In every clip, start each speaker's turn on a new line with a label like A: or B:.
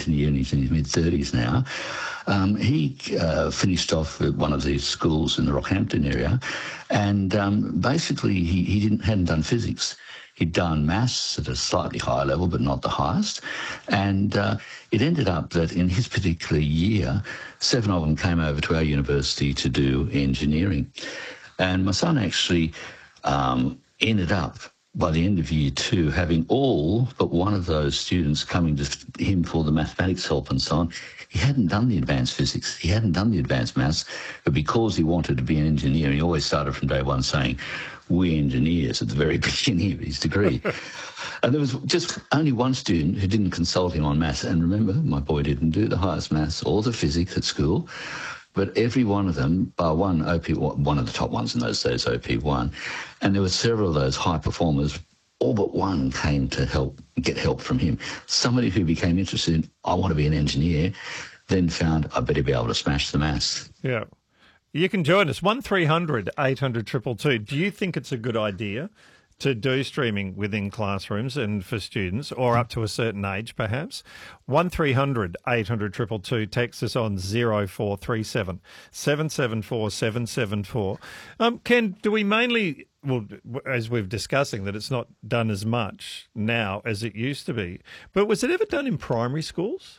A: in the year and he's in his mid-30s now. He finished off at one of these schools in the Rockhampton area, and basically he hadn't done physics. He'd done maths at a slightly higher level, but not the highest. And it ended up that in his particular year, 7 of them came over to our university to do engineering. And my son actually ended up, by the end of year 2, having all but one of those students coming to him for the mathematics help and so on. He hadn't done the advanced physics, he hadn't done the advanced maths, but because he wanted to be an engineer, he always started from day one saying, "We're engineers," at the very beginning of his degree. And there was just only one student who didn't consult him on maths. And remember, my boy didn't do the highest maths or the physics at school, but every one of them, bar one, one of the top ones in those days, OP1, and there were several of those high performers, all but one came to get help from him. Somebody who became interested in, I want to be an engineer, then found, I better be able to smash the maths.
B: Yeah. You can join us, 1300 800 222. Do you think it's a good idea to do streaming within classrooms and for students, or up to a certain age perhaps? 1300 800 222. Text us on 0437 774 774. Ken, do we mainly, well, as we're discussing, that it's not done as much now as it used to be, but was it ever done in primary schools?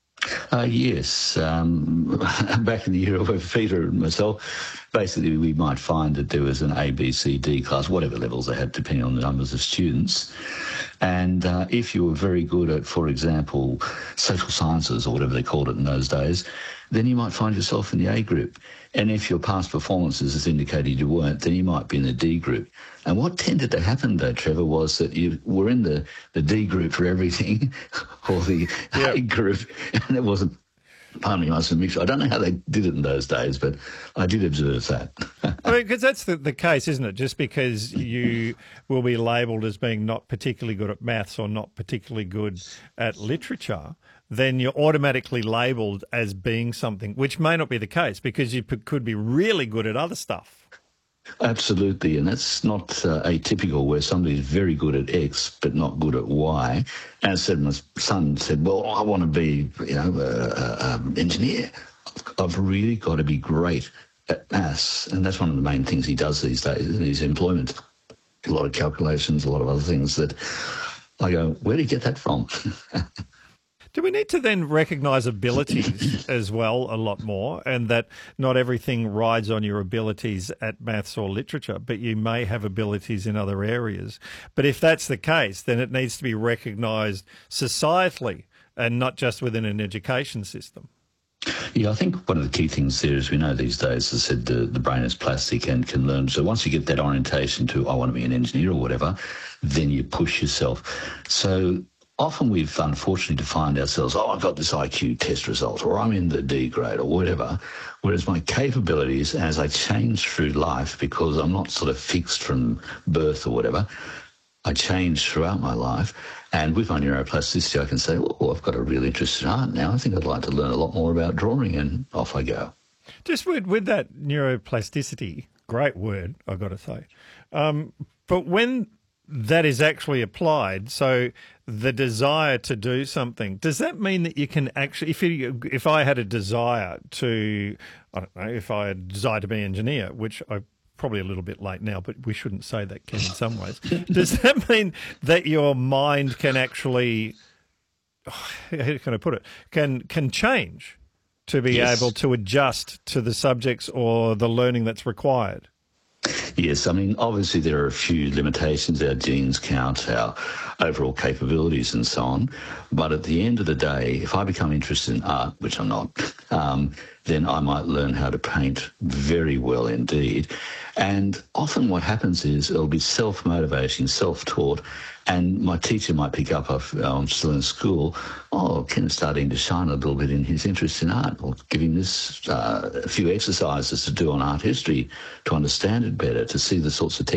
A: Yes. Back in the era of Peter and myself, basically we might find that there was an A, B, C, D class, whatever levels they had, depending on the numbers of students. And if you were very good at, for example, social sciences or whatever they called it in those days, then you might find yourself in the A group. And if your past performances has indicated you weren't, then you might be in the D group. And what tended to happen, though, Trevor, was that you were in the D group for everything, or the A group, and it wasn't. Pardon me, I was a mixture. I don't know how they did it in those days, but I did observe that.
B: I mean, because that's the case, isn't it? Just because you will be labelled as being not particularly good at maths or not particularly good at literature, then you're automatically labelled as being something, which may not be the case, because you could be really good at other stuff.
A: Absolutely, and that's not atypical, where somebody's very good at X but not good at Y. As I said, my son said, well, I want to be, an engineer. I've really got to be great at maths, and that's one of the main things he does these days in his employment. A lot of calculations, a lot of other things that I go, where did you get that from?
B: Do we need to then recognise abilities as well a lot more, and that not everything rides on your abilities at maths or literature, but you may have abilities in other areas? But if that's the case, then it needs to be recognised societally and not just within an education system.
A: Yeah, I think one of the key things there is, we know these days, as I said, the brain is plastic and can learn. So once you get that orientation to, I want to be an engineer or whatever, then you push yourself. So often we've unfortunately defined ourselves, I've got this IQ test result, or I'm in the D grade or whatever, whereas my capabilities, as I change through life, because I'm not sort of fixed from birth or whatever, I change throughout my life. And with my neuroplasticity, I can say, oh, I've got a real interest in art now. I think I'd like to learn a lot more about drawing, and off I go.
B: Just with that neuroplasticity, great word, I've got to say. But when that is actually applied, so the desire to do something, does that mean that you can actually, if I had a desire to, I don't know, if I had a desire to be an engineer, which I probably a little bit late now, but we shouldn't say that, Ken, in some ways. Does that mean that your mind can actually, how can I put it, can change to be able to adjust to the subjects or the learning that's required?
A: Yes, I mean, obviously there are a few limitations. Our genes count, our overall capabilities and so on. But at the end of the day, if I become interested in art, which I'm not, then I might learn how to paint very well indeed. And often what happens is it'll be self-motivating, self-taught, and my teacher might pick up, I'm still in school, Ken's starting to shine a little bit in his interest in art. I'll give him a few exercises to do on art history to understand it better, to see the sorts of